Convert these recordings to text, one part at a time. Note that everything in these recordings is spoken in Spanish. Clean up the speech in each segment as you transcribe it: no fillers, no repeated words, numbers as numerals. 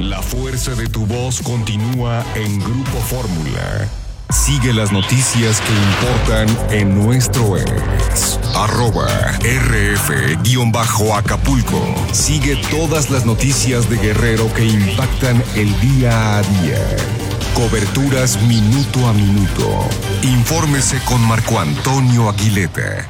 La fuerza de tu voz continúa en Grupo Fórmula. Sigue las noticias que importan en nuestro ex. @RF_Acapulco. Sigue todas las noticias de Guerrero que impactan el día a día. Coberturas minuto a minuto. Infórmese con Marco Antonio Aguileta.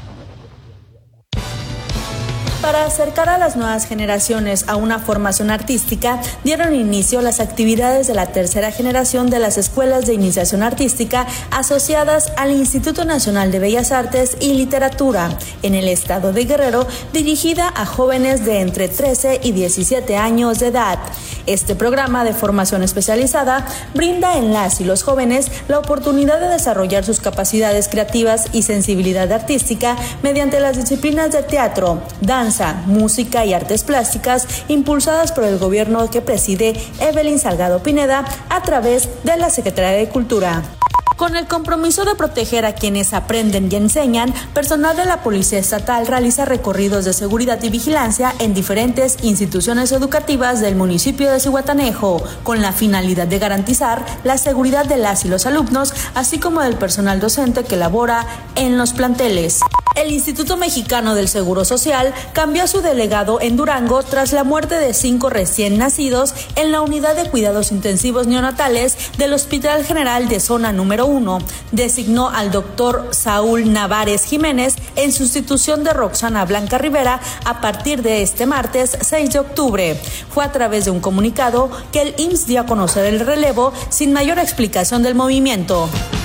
Para acercar a las nuevas generaciones a una formación artística, dieron inicio las actividades de la tercera generación de las escuelas de iniciación artística asociadas al Instituto Nacional de Bellas Artes y Literatura en el estado de Guerrero, dirigida a jóvenes de entre 13 y 17 años de edad. Este programa de formación especializada brinda en las y los jóvenes la oportunidad de desarrollar sus capacidades creativas y sensibilidad artística mediante las disciplinas de teatro, danza, música y artes plásticas impulsadas por el gobierno que preside Evelyn Salgado Pineda a través de la Secretaría de Cultura. Con el compromiso de proteger a quienes aprenden y enseñan, personal de la Policía Estatal realiza recorridos de seguridad y vigilancia en diferentes instituciones educativas del municipio de Zihuatanejo, con la finalidad de garantizar la seguridad de las y los alumnos, así como del personal docente que labora en los planteles. El Instituto Mexicano del Seguro Social cambió a su delegado en Durango tras la muerte de 5 recién nacidos en la unidad de cuidados intensivos neonatales del Hospital General de Zona Número 1. Designó al doctor Saúl Navares Jiménez en sustitución de Roxana Blanca Rivera a partir de este martes 6 de octubre. Fue a través de un comunicado que el IMSS dio a conocer el relevo sin mayor explicación del movimiento.